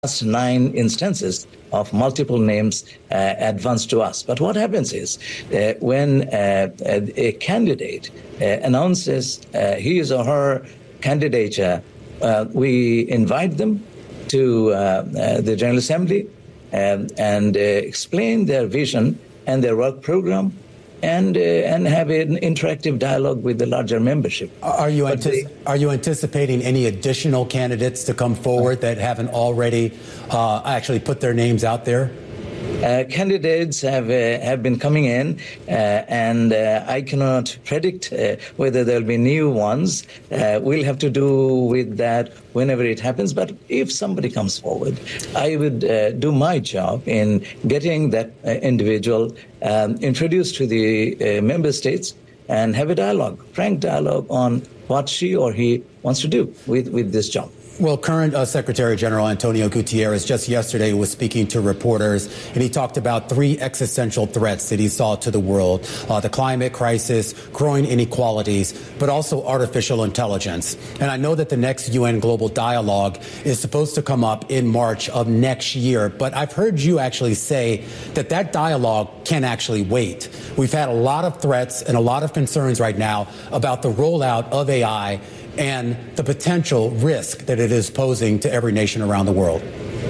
last 9 instances of multiple names advanced to us. But what happens is when a candidate announces his or her candidature, we invite them to the General Assembly and explain their vision and their work program, and have an interactive dialogue with the larger membership. Are you anticipating any additional candidates to come forward that haven't already actually put their names out there? Candidates have been coming in, and I cannot predict whether there'll be new ones. We'll have to do with that whenever it happens. But if somebody comes forward, I would do my job in getting that individual introduced to the member states and have a dialogue, frank dialogue on what she or he wants to do with this job. Well, current Secretary General Antonio Gutierrez just yesterday was speaking to reporters, and he talked about 3 existential threats that he saw to the world: the climate crisis, growing inequalities, but also artificial intelligence. And I know that the next UN Global Dialogue is supposed to come up in March of next year, but I've heard you actually say that that dialogue can actually wait. We've had a lot of threats and a lot of concerns right now about the rollout of AI and the potential risk that it is posing to every nation around the world.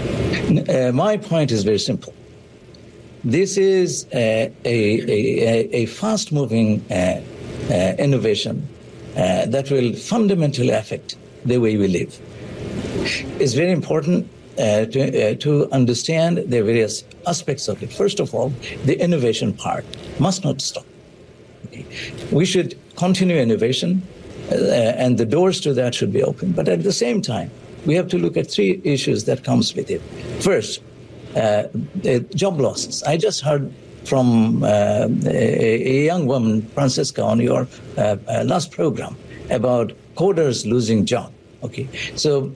My point is very simple. This is a fast-moving innovation that will fundamentally affect the way we live. It's very important to understand the various aspects of it. First of all, the innovation part must not stop. Okay. We should continue innovation, and the doors to that should be open. But at the same time, we have to look at 3 issues that comes with it. First, job losses. I just heard from a young woman, Francesca, on your last program about coders losing job. Okay, so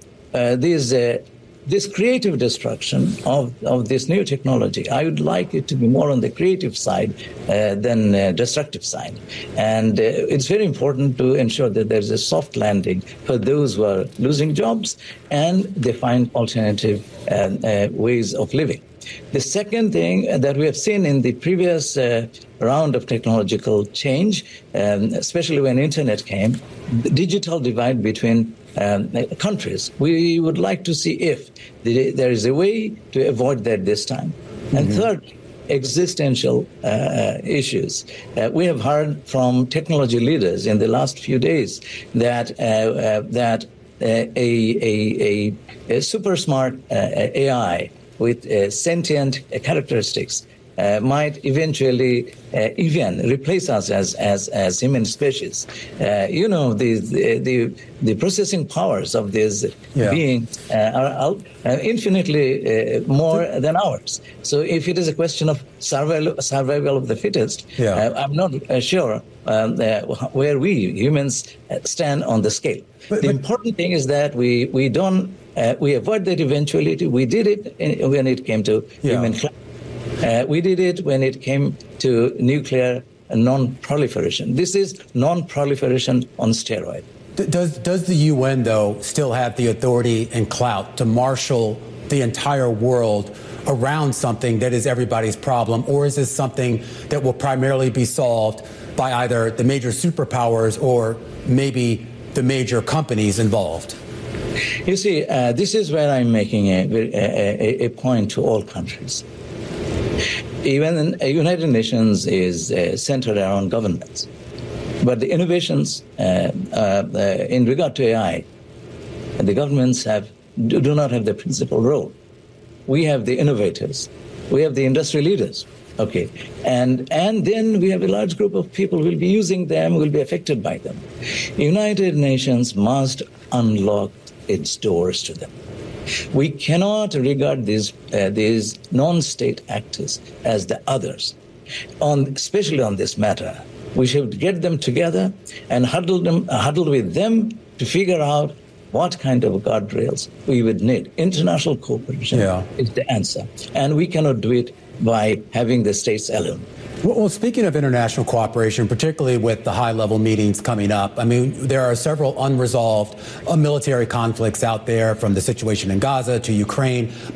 this creative destruction of this new technology, I would like it to be more on the creative side than destructive side. And it's very important to ensure that there's a soft landing for those who are losing jobs and they find alternative ways of living. The second thing that we have seen in the previous round of technological change, especially when internet came, the digital divide between countries. We would like to see if there is a way to avoid that this time. Mm-hmm. And third, existential issues. We have heard from technology leaders in the last few days that a super smart AI with sentient characteristics might eventually even replace us as human species. The processing powers of these beings are infinitely more than ours. So if it is a question of survival of the fittest, I'm not sure where we humans stand on the scale. The important thing is that we avoid that eventuality. We did it when it came to human climate. We did it when it came to nuclear non-proliferation. This is non-proliferation on steroid. Does the UN, though, still have the authority and clout to marshal the entire world around something that is everybody's problem, or is this something that will primarily be solved by either the major superpowers or maybe the major companies involved? You see, this is where I'm making a point to all countries. Even United Nations is centered around governments. But the innovations in regard to AI, the governments do not have the principal role. We have the innovators. We have the industry leaders. Okay. And then we have a large group of people who will be using them, will be affected by them. United Nations must unlock its doors to them. We cannot regard these non-state actors as the others, especially on this matter. We should get them together and huddle with them to figure out what kind of guardrails we would need. International cooperation is the answer, and we cannot do it by having the states alone. Well, speaking of international cooperation, particularly with the high-level meetings coming up, I mean, there are several unresolved military conflicts out there, from the situation in Gaza to Ukraine.